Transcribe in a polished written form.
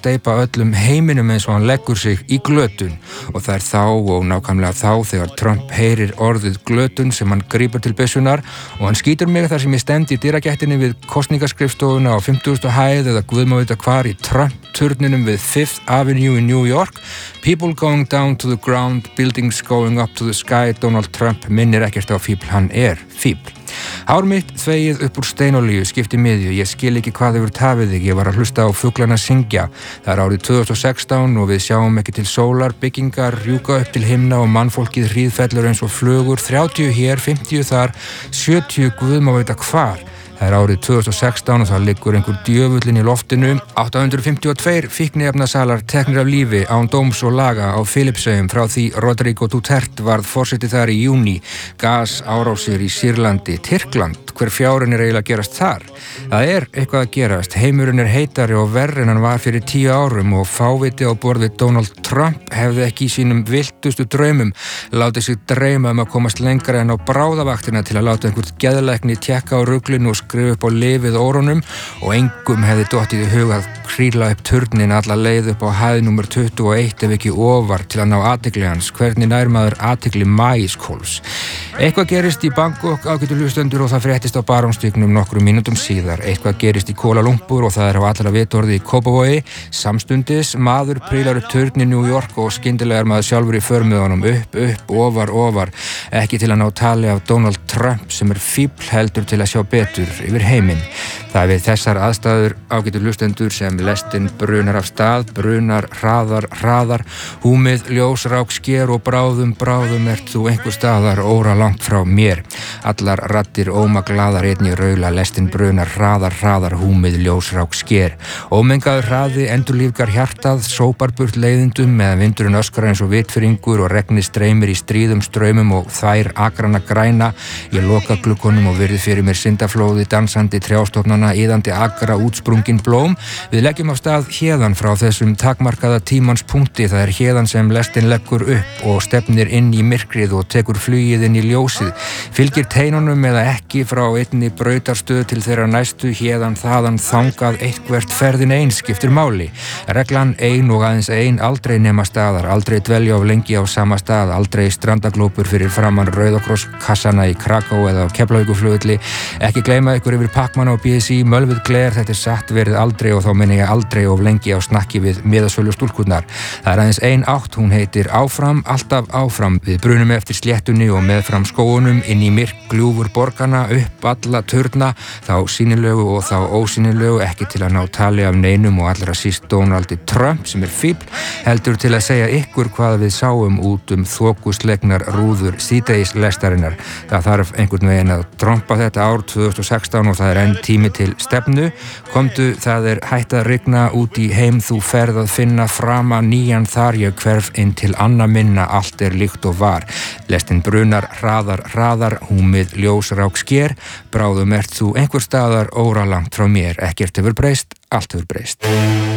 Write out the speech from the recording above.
steypa öllum heiminum eins og hann leggur sig í glötun. Og það þá og nákvæmlega þá þegar Trump heyrir orðið glötun sem hann grípur til byssunnar og hann skýtur mig þar sem ég stend í dyragættinni við kosningaskrifstofuna á 50. hæð eða guð má vita hvar í Trump-turninum við Fifth Avenue in New York. People going down to the ground, buildings going up to the sky. Donald Trump minnir ekkert á fíbl, hann fíbl. Hár mitt þvegið upp úr steinolíu skipti miðju, ég skil ekki hvað hefur tafið þig, ég var að hlusta á fuglana syngja. Það árið 2016 og við sjáum ekki til sólar, byggingar rjúka upp til himna og mannfólkið hríðfellur eins og flugur, 30 hér, 50 þar, 70 guð má veita hvar. Það árið 2016 og það liggur einhver djöfullin í loftinu. 852 fíkniefnasalar teknir af lífi án dóms og laga á Filippseyjum frá því Rodrigo Duterte varð forseti þar í júní. Gasárásir í Sýrlandi, Tyrkland, hver fjárinn eiginlega að gerast þar? Það eitthvað að gerast, heimurinn heitari og verri en hann var fyrir 10 árum og fáviti á borð við Donald Trump hefði ekki í sínum viltustu draumum látið sig dreyma að komast lengra en á bráðavaktina til að láta einhvern geðlækni tékka á ruglinu og skrifa upp á lifið órunum og engum hefði dottið í hug að kríla upp turnin alla leið upp á hæð númer 21 ef ekki ofar til að ná athygli hans. Hvernig nær maður athygli maískóls? Eitthvað gerist í Bangkok, ágætu hlustendur, og það fréttist á Barónstígnum nokkrum mínútum síðar. Eitthvað gerist í Kuala Lumpur og það á allra vitorði í Kópavogi. Samstundis, maður prílar upp turn í New York og skyndilega maður sjálfur í för með honum upp, ofar. Ekki til að ná tali af Donald Trump sem fíbl heldur til að sjá betur yfir heiminn. Það við þessar aðstæður, ágætu hlustendur, sem lestin brunar af stað, brunar hraðar, húmið, ljósrák, sker og bráðum ert þú einhver staðar óra langt frá mér. Allar raddir óma glaðar einni raula, lestin brunar hraðar, húmið, ljósrák, sker. Ómengaður hraði endurlífgar hjartað, sópar burt leiðindum meðan vindurinn öskrar eins og vitfirringur og regnið streymir í stríðum straumum og þær akrana græna. Ég loka gluggunum og virði fyrir mér syndaflóði, dansandi trjástofnana, iðandi akra, útsprungin blóm. Við leggjum af stað héðan frá þessum takmarkaða tímans punkti. Það héðan sem lestin leggur upp og stefnir inn í myrkrið og tekur flugið inn í ljósið. Fylgir teinunum eða ekki frá einni brautarstöð til þeirra næstu, héðan, þaðan, þangað, eitthvert ferðin ein skiptir máli. Reglan ein og aðeins ein, aldrei nema staðar, aldrei dvelja of lengi á sama stað, aldrei strandaglópur fyrir framan Rauðakrosskassana í Kraká eða á Keflavíkurflugvelli. Ekki gleyma ykkur yfir Pakkmann á BSI, Mölvið Gler, þetta satt verið aldrei og þá meina ég aldrei of lengi á snakki við miðasölu stúlkurnar. Það aðeins ein átt, hún heitir áfram, alltaf áfram. Við brunum eftir sléttunni og meðfram skógunum, inn í myrk gljúfur borgarna, upp alla turna, þá sýnilegu og þá ósýnilegu, ekki til að ná tali af neinum og allra síst Donaldi Trump sem fíbl, heldur til að segja ykkur hvað við sáum út þokuslegnar rúður síðdegislestarinnar. Það þarf einhvern veginn að trompa þetta ár 2016 og það enn tími til stefnu. Komdu, það hætt að rigna út í heim, þú ferð að finna frama nýjan þar, ég hverf inn til anna minna, allt líkt og var. Lestin brunar hraðar, húmið, ljósrák, sker, bráðum ert þú einhver staðar óra langt frá mér. Ekkert hefur breyst, allt hefur breyst.